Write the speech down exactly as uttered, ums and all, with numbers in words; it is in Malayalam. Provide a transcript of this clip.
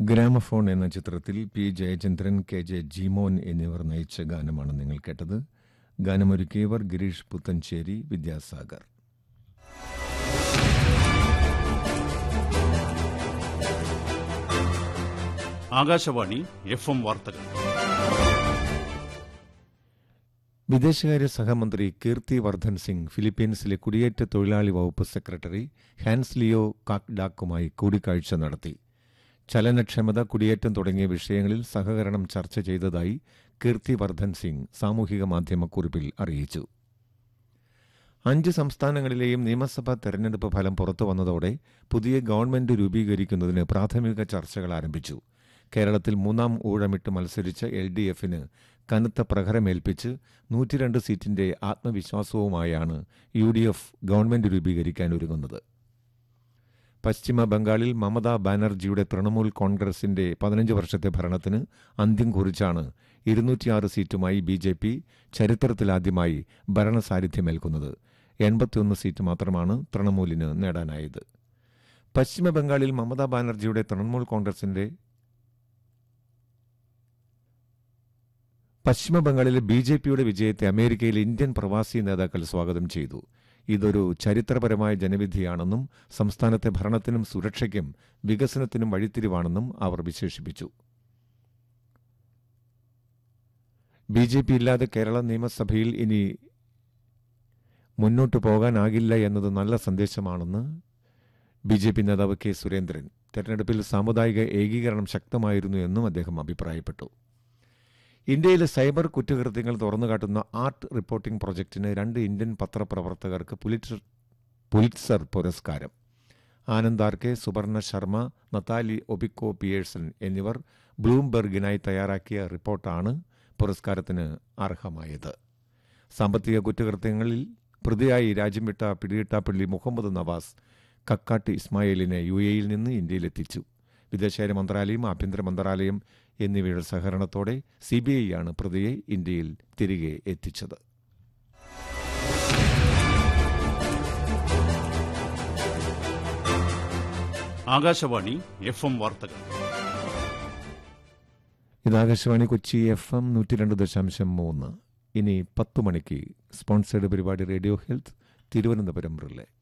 ഗ്രാമഫോൺ എന്ന ചിത്രത്തിൽ P Jayachandran, K J Jeemon എന്നിവർ നയിച്ച ഗാനമാണ് നിങ്ങൾ കേട്ടത്. ഗാനമൊരുക്കിയവർ ഗിരീഷ് പുത്തഞ്ചേരി, വിദ്യാസാഗർ. ആകാശവാണി എഫ് എം വാർത്തകൾ. വിദേശകാര്യ സഹമന്ത്രി കീർത്തി വർദ്ധൻ സിംഗ് ഫിലിപ്പീൻസിലെ കുടിയേറ്റ തൊഴിലാളി വകുപ്പ് സെക്രട്ടറി ഹാൻസ് ലിയോ കാക്ഡാക്കുമായി കൂടിക്കാഴ്ച നടത്തി. ചലനക്ഷമത, കുടിയേറ്റം തുടങ്ങിയ വിഷയങ്ങളിൽ സഹകരണം ചർച്ച ചെയ്തതായി കീർത്തി വർദ്ധൻ സിംഗ് സാമൂഹിക മാധ്യമക്കുറിപ്പിൽ അറിയിച്ചു. അഞ്ച് സംസ്ഥാനങ്ങളിലെയും നിയമസഭാ തെരഞ്ഞെടുപ്പ് ഫലം പുറത്തുവന്നതോടെ പുതിയ ഗവൺമെന്റ് രൂപീകരിക്കുന്നതിന് പ്രാഥമിക ചർച്ചകൾ ആരംഭിച്ചു. കേരളത്തിൽ മൂന്നാം ഊഴമിട്ട് മത്സരിച്ച എൽ ഡി എഫിന് കനത്ത പ്രഹരമേൽപ്പിച്ച് നൂറ്റിരണ്ട് സീറ്റിന്റെ ആത്മവിശ്വാസവുമായാണ് യു ഡി എഫ് ഗവൺമെന്റ് രൂപീകരിക്കാൻ ഒരുങ്ങുന്നത്. പശ്ചിമ ബംഗാളിൽ മമതാ ബാനർജിയുടെ തൃണമൂൽ കോൺഗ്രസിന്റെ പതിനഞ്ച് വർഷത്തെ ഭരണത്തിന് അന്ത്യം കുറിച്ചാണ് ഇരുന്നൂറ്റിയാറ് സീറ്റുമായി ബി ജെ പി ചരിത്രത്തിലാദ്യമായി ഭരണസാന്നിധ്യമേൽക്കുന്നത്. എൺപത്തിയൊന്ന് സീറ്റ് മാത്രമാണ് തൃണമൂലിന് നേടാനായത്. പശ്ചിമ ബംഗാളിൽ മമതാ ബാനർജിയുടെ തൃണമൂൽ കോൺഗ്രസിന്റെ പശ്ചിമ ബംഗാളിലെ ബി ജെ പിയുടെ വിജയത്തെ അമേരിക്കയിലെ ഇന്ത്യൻ പ്രവാസി നേതാക്കൾ സ്വാഗതം ചെയ്തു. ഇതൊരു ചരിത്രപരമായ ജനവിധിയാണെന്നും സംസ്ഥാനത്തെ ഭരണത്തിനും സുരക്ഷയ്ക്കും വികസനത്തിനും വഴിത്തിരിവാണെന്നും അവർ വിശേഷിപ്പിച്ചു. ബി ജെ പി ഇല്ലാതെ കേരള നിയമസഭയിൽ ഇനി മുന്നോട്ടു പോകാനാകില്ല എന്നത് നല്ല സന്ദേശമാണെന്ന് ബി ജെ പി നേതാവ് കെ സുരേന്ദ്രൻ. തെരഞ്ഞെടുപ്പിൽ സാമുദായിക ഏകീകരണം ശക്തമായിരുന്നു എന്നും അദ്ദേഹം അഭിപ്രായപ്പെട്ടു. ഇന്ത്യയിലെ സൈബർ കുറ്റകൃത്യങ്ങൾ തുറന്നുകാട്ടുന്ന ആർട്ട് റിപ്പോർട്ടിംഗ് പ്രൊജക്ടിന് രണ്ട് ഇന്ത്യൻ പത്രപ്രവർത്തകർക്ക് പുലിറ്റ്സർ പുലിറ്റ്സർ പുരസ്കാരം. ആനന്ദ് ആർ കെ, സുവർണ ശർമ്മ, നതാലി ഒബിക്കോ പിയേഴ്സൺ എന്നിവർ ബ്ലൂംബെർഗിനായി തയ്യാറാക്കിയ റിപ്പോർട്ടാണ് പുരസ്കാരത്തിന് അർഹമായത്. സാമ്പത്തിക കുറ്റകൃത്യങ്ങളിൽ പ്രതിയായി രാജ്യം വിട്ട പിടികിട്ടാപ്പള്ളി മുഹമ്മദ് നവാസ് കക്കാട്ട് ഇസ്മായിലിനെ യു എയിൽ നിന്ന് ഇന്ത്യയിലെത്തിച്ചു. വിദേശകാര്യ മന്ത്രാലയം, ആഭ്യന്തര മന്ത്രാലയം എന്നിവയുടെ സഹകരണത്തോടെ സി ബി ഐ ആണ് പ്രതിയെ ഇന്ത്യയിൽ തിരികെ എത്തിച്ചത്. ആകാശവാണി എഫ് എം വാർത്തകൾ. ഇത് ആകാശവാണി കൊച്ചി എഫ് എം നൂറ്റി രണ്ട് ദശാംശം മൂന്ന്. ഇനി പത്തു മണിക്ക് സ്പോൺസേഡ് പരിപാടി റേഡിയോ ഹെൽത്ത് തിരുവനന്തപുരം റിലേ.